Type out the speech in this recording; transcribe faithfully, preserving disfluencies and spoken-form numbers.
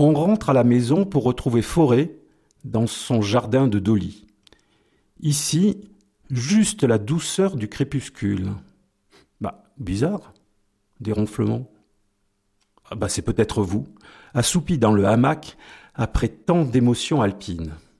On rentre à la maison pour retrouver Forêt dans son jardin de Dolly. Ici, juste la douceur du crépuscule. Bah, bizarre, des ronflements. Ah bah, c'est peut-être vous, assoupi dans le hamac après tant d'émotions alpines.